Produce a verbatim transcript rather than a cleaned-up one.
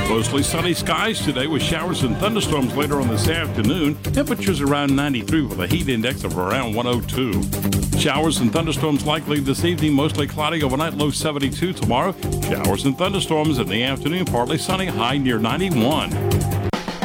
Mostly sunny skies today with showers and thunderstorms later on this afternoon. Temperatures around ninety-three with a heat index of around one oh two. Showers and thunderstorms likely this evening, mostly cloudy overnight, low seventy-two tomorrow. Showers and thunderstorms in the afternoon, partly sunny, high near ninety-one.